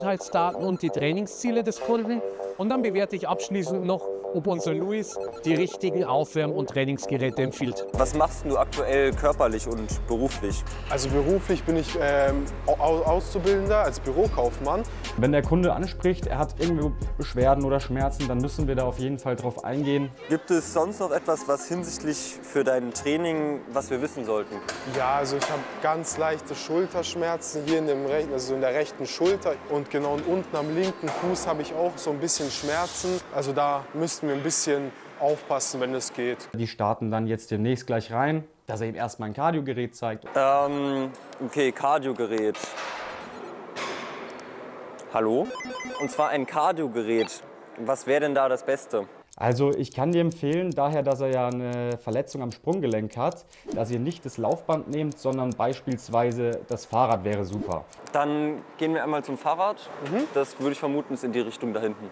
Gesundheitsdaten und die Trainingsziele des Kunden. Und dann bewerte ich abschließend noch, ob unser Luis die richtigen Aufwärm- und Trainingsgeräte empfiehlt. Was machst du aktuell körperlich und beruflich? Also beruflich bin ich Auszubildender als Bürokaufmann. Wenn der Kunde anspricht, er hat irgendwo Beschwerden oder Schmerzen, dann müssen wir da auf jeden Fall drauf eingehen. Gibt es sonst noch etwas, was hinsichtlich für dein Training, was wir wissen sollten? Ja, also ich habe ganz leichte Schulterschmerzen hier in der rechten Schulter. Und genau unten am linken Fuß habe ich auch so ein bisschen Schmerzen. Also da müssten wir ein bisschen aufpassen, wenn es geht. Die starten dann jetzt demnächst gleich rein, dass er ihm erstmal ein Kardiogerät zeigt. Okay, Kardiogerät. Hallo? Und zwar ein Kardiogerät. Was wäre denn da das Beste? Also ich kann dir empfehlen, daher, dass er ja eine Verletzung am Sprunggelenk hat, dass ihr nicht das Laufband nehmt, sondern beispielsweise das Fahrrad wäre super. Dann gehen wir einmal zum Fahrrad. Das würde ich vermuten, ist in die Richtung da hinten.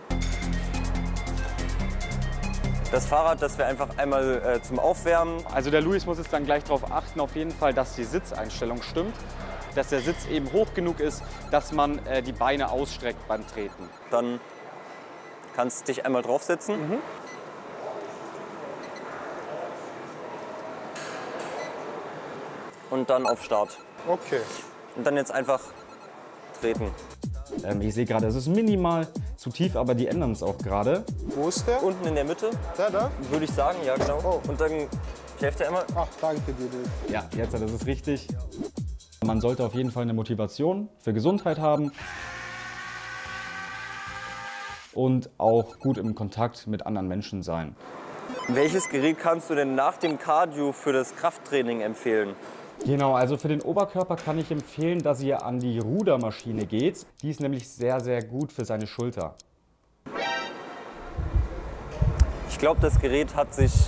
Das Fahrrad, das wäre einfach einmal zum Aufwärmen. Also der Luis muss jetzt dann gleich darauf achten, auf jeden Fall, dass die Sitzeinstellung stimmt, dass der Sitz eben hoch genug ist, dass man die Beine ausstreckt beim Treten. Dann kannst du dich einmal draufsetzen. Und dann auf Start. Okay. Und dann jetzt einfach treten. Ich sehe gerade, es ist minimal zu tief, aber die ändern es auch gerade. Wo ist der? Unten in der Mitte, Der da? würde ich sagen, ja genau. Oh. Und dann, ich helfe dir einmal. Ach, danke dir. Ja, jetzt das ist richtig. Man sollte auf jeden Fall eine Motivation für Gesundheit haben und auch gut im Kontakt mit anderen Menschen sein. Welches Gerät kannst du denn nach dem Cardio für das Krafttraining empfehlen? Genau, also für den Oberkörper kann ich empfehlen, dass ihr an die Rudermaschine geht. Die ist nämlich sehr, sehr gut für seine Schulter. Ich glaube, das Gerät hat sich